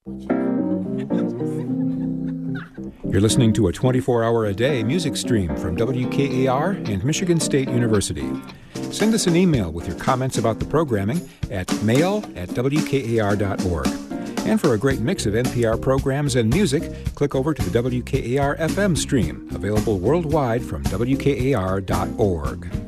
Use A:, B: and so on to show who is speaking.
A: You're listening to a 24-hour-a-day music stream from WKAR and Michigan State University. Send us an email with your comments about the programming at mail@wkar.org. And for a great mix of NPR programs and music, click over to the WKAR FM stream, available worldwide from WKAR.org.